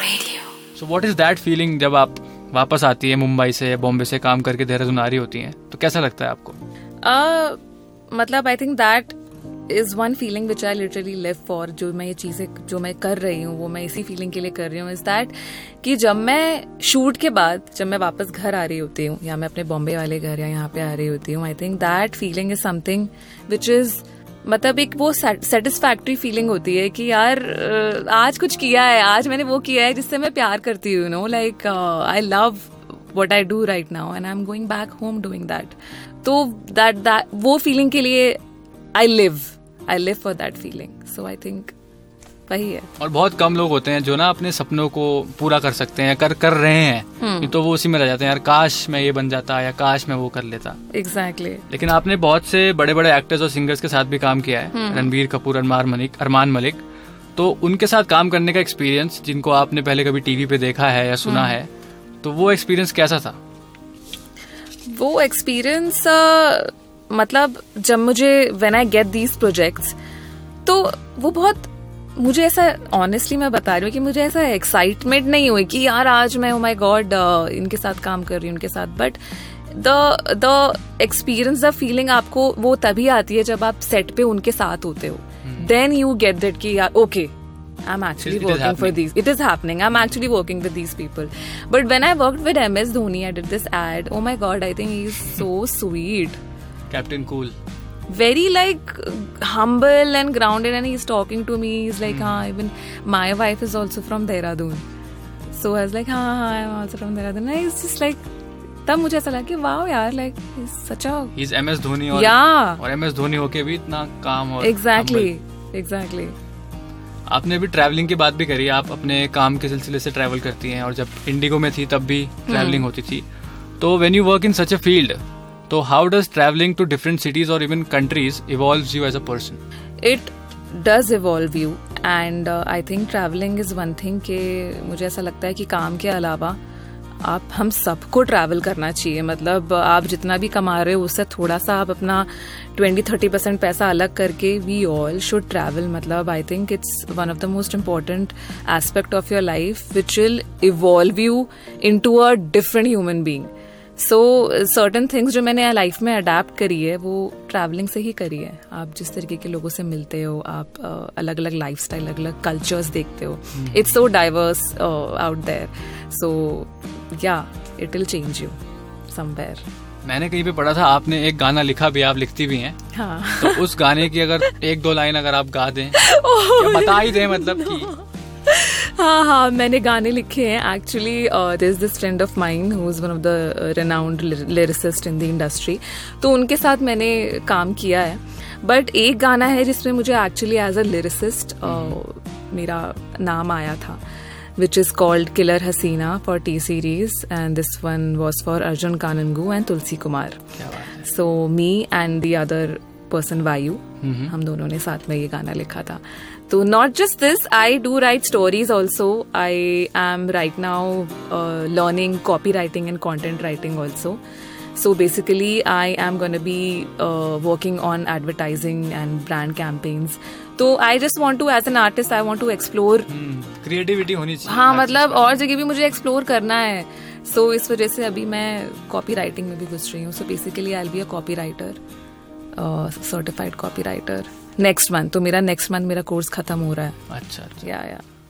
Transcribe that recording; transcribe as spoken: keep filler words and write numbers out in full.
So what is that feeling जब आप वापस आती है मुंबई से या बॉम्बे से काम करके देहरादून आ रही होती हैं, तो कैसा लगता है आपको? uh, मतलब I think that is one feeling which I literally live for. जो मैं ये चीजें जो मैं कर रही हूँ वो मैं इसी फीलिंग के लिए कर रही हूँ. इज दैट कि जब मैं शूट के बाद जब मैं वापस घर आ रही होती हूँ या मैं अपने बॉम्बे वाले घर या यहाँ पे आ रही होती हूँ, I think that feeling is something which is मतलब एक वो सेटिस्फैक्ट्री फीलिंग होती है कि यार आज कुछ किया है, आज मैंने वो किया है जिससे मैं प्यार करती हूँ. Know like I love what I do right now and I am going back home doing that. तो दैट दैट वो फीलिंग के लिए I live I live for that feeling. So I think वही है. और बहुत कम लोग होते हैं जो ना अपने सपनों को पूरा कर सकते हैं, कर कर रहे हैं, hmm. तो वो उसी में रह जाते हैं, यार काश मैं ये बन जाता या काश मैं वो कर लेता. Exactly exactly. लेकिन आपने बहुत से बड़े बड़े एक्टर्स और सिंगर्स के साथ भी काम किया है, hmm. रणबीर कपूर, अरमान मलिक अरमान मलिक तो उनके साथ काम करने का एक्सपीरियंस जिनको आपने पहले कभी टीवी पे देखा है या सुना hmm. है, तो वो एक्सपीरियंस कैसा था? वो एक्सपीरियंस uh, मतलब जब मुझे when I get these projects तो वो बहुत मुझे ऐसा ऑनेस्टली मैं बता रही हूँ कि मुझे ऐसा एक्साइटमेंट नहीं हुई कि यार आज मैं ओ माय गॉड इनके साथ काम कर रही हूँ उनके साथ. But the the experience the feeling आपको वो तभी आती है जब आप सेट पे उनके साथ होते हो. देन यू गेट दैट कि यार okay I am actually working for these, it is happening, I am actually working with these people. But when I worked with M S Dhoni I did this ad, oh my God I think he is so sweet. Captain Cool. Very like humble and grounded, and he's talking to me. He's like, "Haan, even my wife is also from Dehradun." So I was like, "Haan, haan, I'm also from Dehradun." And he's just like, तब मुझे ऐसा लगा कि wow यार, like he's such a. He's M S Dhoni और yeah. और M S Dhoni होके भी इतना काम और. Exactly, exactly. आपने भी ट्रैवलिंग की बात भी करी, आप अपने काम के सिलसिले से ट्रैवल करती हैं और जब इंडिगो में थी तब भी ट्रैवलिंग होती थी. तो when you work in such a field, so how does traveling to different cities or even countries evolves you as a person? It does evolve you and uh, I think traveling is one thing कि मुझे ऐसा लगता है कि काम के अलावा आप हम सबको ट्रैवल करना चाहिए. मतलब आप जितना भी कमा रहे हो उससे थोड़ा सा आप अपना ट्वेंटी थर्टी परसेंट पैसा अलग करके वी ऑल शुड ट्रैवल. मतलब I think it's one of the most important aspect of your life which will evolve you in to a different human being. So certain things जो मैंने life में adapt करी है वो travelling से ही करी है. आप जिस तरीके के लोगों से मिलते हो, आप uh, अलग अलग लाइफ स्टाइल, अलग अलग कल्चर्स देखते हो. It's so diverse out there. सो या it will change you somewhere. मैंने कहीं पे पढ़ा था आपने एक गाना लिखा भी, आप लिखती भी हैं. हाँ. तो उस गाने की अगर एक दो लाइन अगर आप गा दें या बता ही दें मतलब कि. हाँ हाँ मैंने गाने लिखे हैं actually. There is this friend of mine who is one of the renowned lyricist in the industry. तो उनके साथ मैंने काम किया है. बट एक गाना है जिसमें मुझे एक्चुअली एज अ लिरिसिस्ट मेरा नाम आया था, which is called Killer Hasina for T series, and this one was for Arjun Kanangu and Tulsi Kumar. So me and the other person Vayu, mm-hmm. हम दोनों ने साथ में ये गाना लिखा था. तो not just this, I do write stories also. I am right now uh, learning copywriting and content writing also. So basically, I am going to be uh, working on advertising and brand campaigns. तो I just want to, as an artist, I want to explore. Creativity होनी चाहिए. हाँ मतलब और जगह भी मुझे explore करना है. सो so, इस वजह से अभी मैं कॉपी राइटिंग में भी घुस रही हूँ. So basically I will be a copy writer, certified copy writer next month. तो मेरा नेक्स्ट मंथ मेरा कोर्स खत्म हो रहा है. अच्छा. या या